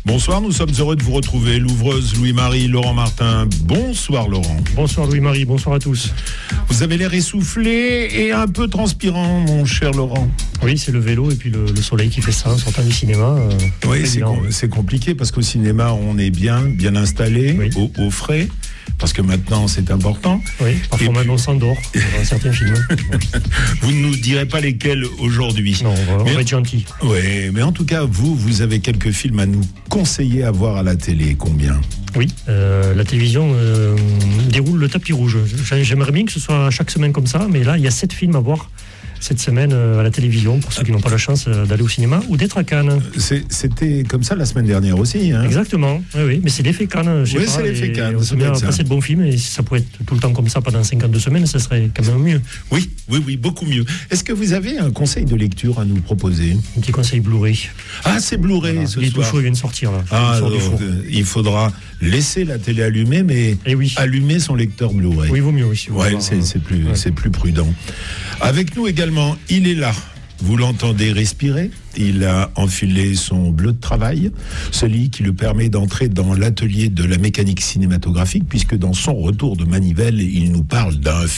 Bonsoir, nous sommes heureux de vous retrouver. L'ouvreuse Louis-Marie, Laurent Martin. Bonsoir Laurent. Bonsoir Louis-Marie, bonsoir à tous. Vous avez l'air essoufflé et un peu transpirant, mon cher Laurent. Oui, c'est le vélo et puis le soleil qui fait ça en sortant du cinéma. Oui, c'est compliqué parce qu'au cinéma, on est bien installé, oui. au frais. Parce que maintenant, c'est important. Oui, parfois même on s'endort dans certains films. Vous ne nous direz pas lesquels aujourd'hui. Non, on va être gentil. Oui, mais en tout cas, vous avez quelques films à nous conseiller à voir à la télé. Combien ? Oui, la télévision déroule le tapis rouge. J'aimerais bien que ce soit chaque semaine comme ça, mais là, il y a 7 films à voir cette semaine à la télévision, pour ceux qui n'ont pas la chance d'aller au cinéma ou d'être à Cannes. C'était comme ça la semaine dernière aussi. Hein. Exactement, oui, mais c'est l'effet Cannes. Oui, c'est l'effet Cannes. On se met à passer de bons films, et si ça pouvait être tout le temps comme ça pendant 52 semaines, ça serait quand même mieux. Oui, beaucoup mieux. Est-ce que vous avez un conseil de lecture à nous proposer ? Un petit conseil Blu-ray. Ah, c'est Blu-ray voilà. ce soir. Les tout chauds viennent de sortir là. Il faudra laisser la télé allumée, mais allumer son lecteur Blu-ray. Oui, il vaut mieux aussi. C'est plus prudent. Avec nous également, il est là. Vous l'entendez respirer. Il a enfilé son bleu de travail, celui qui lui permet d'entrer dans l'atelier de la mécanique cinématographique, puisque dans son retour de manivelle, il nous parle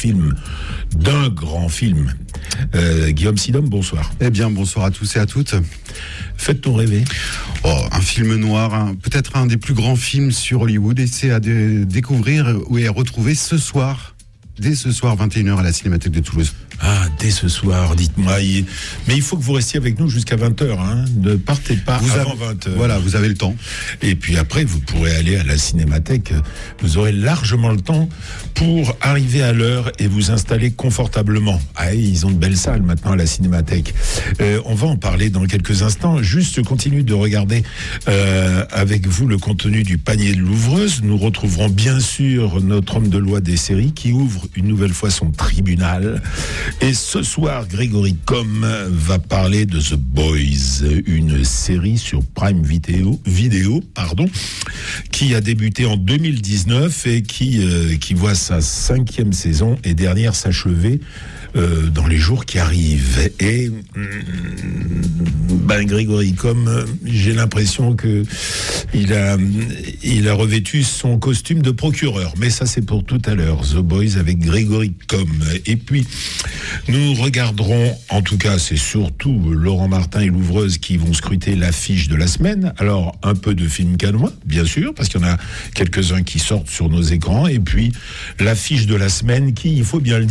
d'un grand film. Guillaume Sidom, bonsoir. Eh bien, bonsoir à tous et à toutes. Faites-nous rêver. Un film noir, peut-être un des plus grands films sur Hollywood, et c'est à découvrir et à retrouver dès ce soir 21h à la Cinémathèque de Toulouse. Ah, dès ce soir, dites-moi. Mais il faut que vous restiez avec nous jusqu'à 20h. Hein. Ne partez pas avant 20h. Voilà, vous avez le temps. Et puis après, vous pourrez aller à la Cinémathèque. Vous aurez largement le temps pour arriver à l'heure et vous installer confortablement. Ah, ils ont de belles salles maintenant à la Cinémathèque. On va en parler dans quelques instants. Juste, je continue de regarder avec vous le contenu du panier de l'ouvreuse. Nous retrouverons bien sûr notre homme de loi des séries qui ouvre une nouvelle fois son tribunal. Et ce soir, Grégory Comm va parler de The Boys, une série sur Prime Video, qui a débuté en 2019 et qui voit sa 5e saison et dernière s'achever dans les jours qui arrivent. Et Grégory Comm, j'ai l'impression que il a revêtu son costume de procureur. Mais ça, c'est pour tout à l'heure. The Boys avec Grégory Comm. Et puis, nous regarderons, en tout cas, c'est surtout Laurent Martin et l'ouvreuse qui vont scruter l'affiche de la semaine. Alors, un peu de films cannois, bien sûr, parce qu'il y en a quelques-uns qui sortent sur nos écrans. Et puis, l'affiche de la semaine qui, il faut bien le dire,